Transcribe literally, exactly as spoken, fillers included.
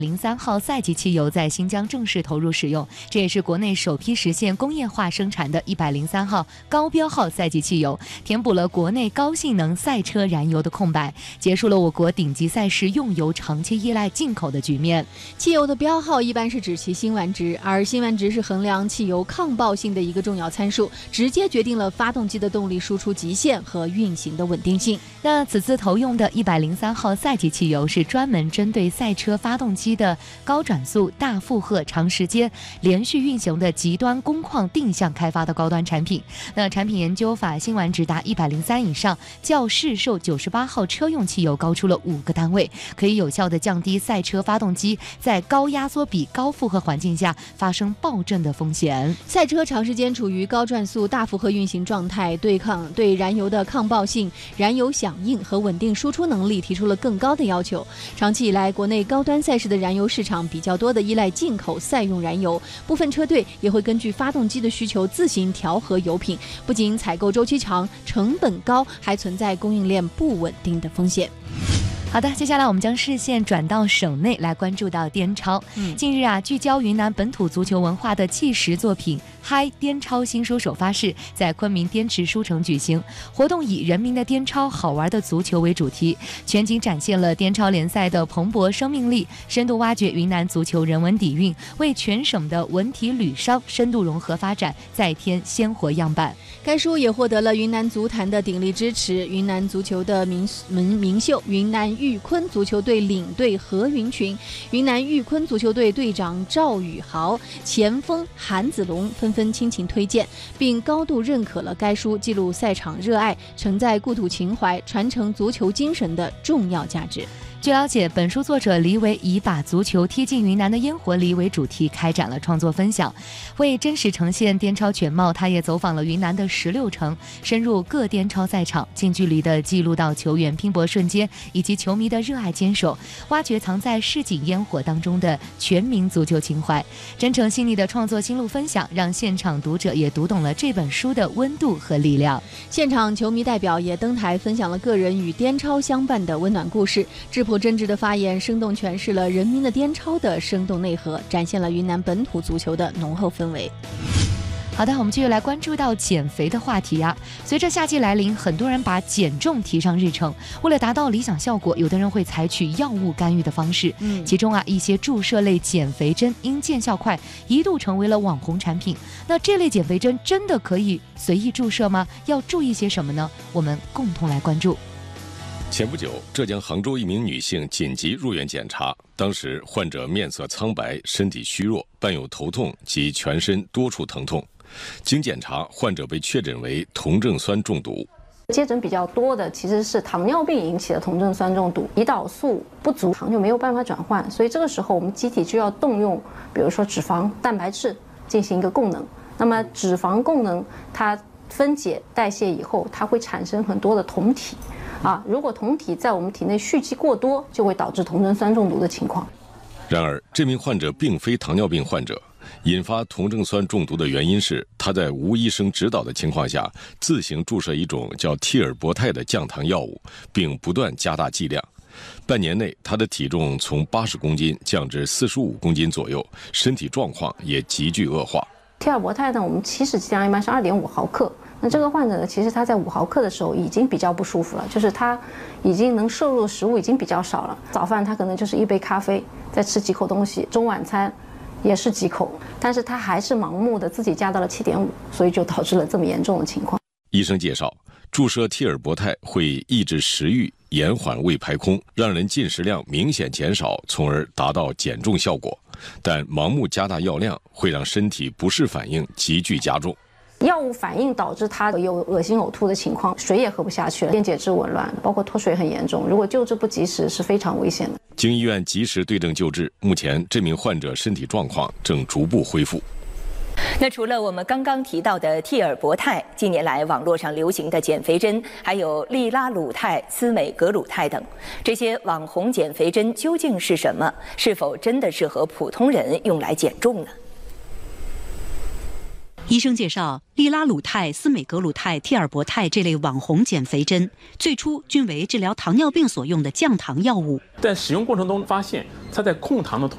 零三号赛级汽油在新疆正式投入使用，这也是国内首批实现工业化生产的一百零三号高标号赛级汽油，填补了国内高性能赛车燃油的空白，结束了我国顶级赛事用油长期依赖进口的局面。 汽油的标号一般是指其辛烷值，而辛烷值是衡量汽油抗爆性的一个重要参数，直接决定了发动机的动力输出极限和运行的稳定性。 那此次投用的一百零三号赛级汽油是专门针对赛车发动机的高转速、大负荷、长时间连续运行的极端工况定向开发的高端产品。那产品研究法辛烷值达一百零三以上，较市售九十八号车用汽油高出了五个单位，可以有效地降低赛车发动机在高压缩比、高负荷环境下发生爆震的风险。 赛车长时间处于高转速、大负荷运行状态，对抗对燃油的抗爆性、燃油响应和稳定输出能力提出了更高的要求。长期以来，国内高端赛事的燃油市场比较多的依赖进口赛用燃油，部分车队也会根据发动机的需求自行调和油品，不仅采购周期长、成本高，还存在供应链不稳定的风险。 好的，接下来我们将视线转到省内来关注到滇超。嗯，近日啊，聚焦云南本土足球文化的纪实作品《嗨滇超》新书首发式在昆明滇池书城举行。活动以人民的滇超，好玩的足球为主题，全景展现了滇超联赛的蓬勃生命力，深度挖掘云南足球人文底蕴，为全省的文体旅商深度融合发展再添鲜活样板。 该书也获得了云南足坛的鼎力支持，云南足球的名门名秀云南玉昆足球队领队何云群、云南玉昆足球队队长赵宇豪、前锋韩子龙纷纷倾情推荐，并高度认可了该书记录赛场热爱、承载故土情怀、传承足球精神的重要价值。 据了解，本书作者黎维以把足球贴近云南的烟火里为主题开展了创作分享，为真实呈现滇超全貌，他也走访了云南的十六城，深入各滇超赛场，近距离地记录到球员拼搏瞬间以及球迷的热爱坚守，挖掘藏在市井烟火当中的全民足球情怀。真诚细腻的创作心路分享，让现场读者也读懂了这本书的温度和力量。 现场球迷代表也登台分享了个人与滇超相伴的温暖故事，质朴真挚的发言生动诠释了人民的滇超的生动内核，展现了云南本土足球的浓厚氛围。 好的，我们继续来关注到减肥的话题啊。随着夏季来临，很多人把减重提上日程，为了达到理想效果，有的人会采取药物干预的方式。嗯，其中啊，一些注射类减肥针因见效快，一度成为了网红产品。那这类减肥针真的可以随意注射吗？要注意些什么呢？我们共同来关注。 前不久，浙江杭州一名女性紧急入院检查，当时患者面色苍白，身体虚弱，伴有头痛及全身多处疼痛。经检查，患者被确诊为酮症酸中毒。 接诊比较多的其实是糖尿病引起的酮症酸中毒，胰岛素不足，糖就没有办法转换，所以这个时候我们机体就要动用，比如说脂肪、蛋白质进行一个供能。那么脂肪供能它分解代谢以后，它会产生很多的酮体。啊，如果酮体在我们体内蓄积过多，就会导致酮症酸中毒的情况。 然而，这名患者并非糖尿病患者，引发酮症酸中毒的原因是他在无医生指导的情况下，自行注射一种叫替尔博泰的降糖药物，并不断加大剂量。半年内，他的体重从八十公斤降至四十五公斤左右，身体状况也急剧恶化。 替尔博泰呢，我们起始剂量一般是二点五毫克。那这个患者呢，其实他在五毫克的时候已经比较不舒服了，就是他已经能摄入的食物已经比较少了。早饭他可能就是一杯咖啡，再吃几口东西，中晚餐也是几口，但是他还是盲目的自己加到了七点五，所以就导致了这么严重的情况。 医生介绍，注射替尔博泰会抑制食欲，延缓胃排空，让人进食量明显减少，从而达到减重效果。但盲目加大药量会让身体不适反应急剧加重。 药物反应导致他有恶心呕吐的情况，水也喝不下去了，电解质紊乱，包括脱水很严重。如果救治不及时，是非常危险的。 经医院及时对症救治，目前这名患者身体状况正逐步恢复。 那除了我们刚刚提到的替尔博泰，近年来网络上流行的减肥针，还有利拉鲁肽、司美格鲁肽等，这些网红减肥针究竟是什么？是否真的适合普通人用来减重呢？ 医生介绍，利拉鲁肽、司美格鲁肽、替尔博泰这类网红减肥针，最初均为治疗糖尿病所用的降糖药物。 在使用过程中发现，它在控糖的同